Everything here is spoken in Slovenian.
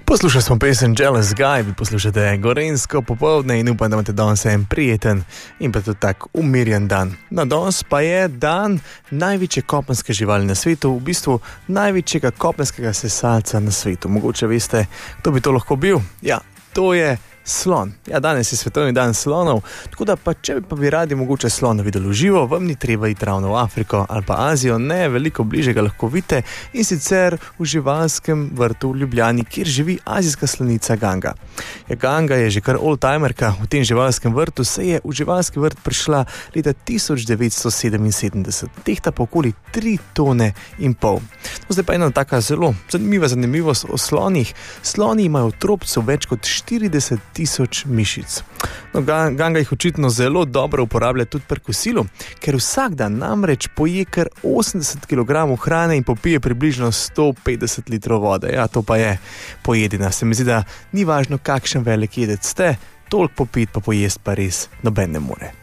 Poslušali smo pesem Jealous Guy, vi poslušate Gorenjsko popoldne in upam, da imate danes en prijeten in pa tudi tak umirjen dan. Na danes pa je dan največje kopenske živali na svetu, v bistvu največjega kopenskega sesalca na svetu. Mogoče veste, kdo bi to lahko bil? Ja, to je slon. Ja, danes je svetovni dan slonov, tako da pa če bi radi mogoče slona videli v živo, vam ni treba iti ravno v Afriko ali pa Azijo, ne, veliko bliže ga lahko vidite, in sicer v živalskem vrtu v Ljubljani, kjer živi azijska slonica Ganga. Ja, Ganga je že kar oldtimerka v tem živalskem vrtu, se je v živalski vrt prišla leta 1977, tehta pa okoli 3,5 tone. Zdaj pa ena taka zelo zanimivost o slonih. Sloni imajo v trobcu več kot 40,000 mišic. No, Ganga jih očitno zelo dobro uporablja tudi pri kosilu, ker vsak dan namreč poje kar 80 kg hrane in popije približno 150 litrov vode. Ja, to pa je pojedina. Se mi zdi, da ni važno, kakšen velik jedec ste, toliko popiti pa pojesti pa res noben ne more.